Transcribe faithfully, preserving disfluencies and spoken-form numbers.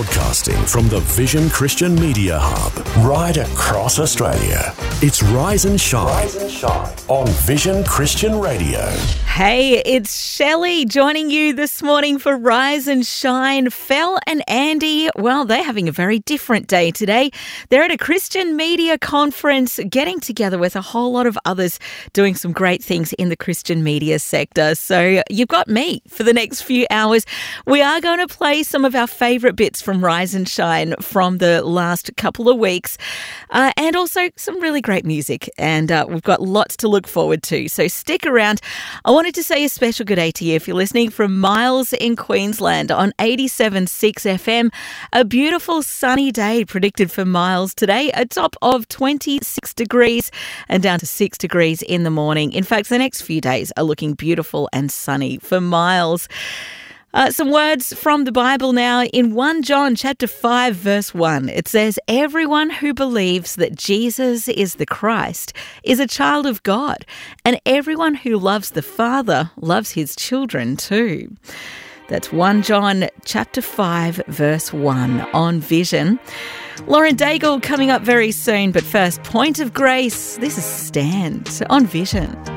Broadcasting from the Vision Christian Media Hub, right across Australia. It's Rise and Shine, Rise and Shine on Vision Christian Radio. Hey, it's Shelley joining you this morning for Rise and Shine. Fel and Andy, well, they're having a very different day today. They're at a Christian media conference, getting together with a whole lot of others doing some great things in the Christian media sector. So you've got me for the next few hours. We are going to play some of our favourite bits from Rise and Shine from the last couple of weeks, uh, and also some really great music. And uh, we've got lots to look forward to. So stick around. I wanted to say a special good day to you if you're listening from Miles in Queensland on eighty-seven point six F M. A beautiful sunny day predicted for Miles today, a top of twenty-six degrees and down to six degrees in the morning. In fact, the next few days are looking beautiful and sunny for Miles. Uh, some words from the Bible now. In First John chapter five, verse one, it says, "Everyone who believes that Jesus is the Christ is a child of God, and everyone who loves the Father loves his children too." That's First John chapter five, verse one on Vision. Lauren Daigle coming up very soon, but first, Point of Grace. This is Stand on Vision.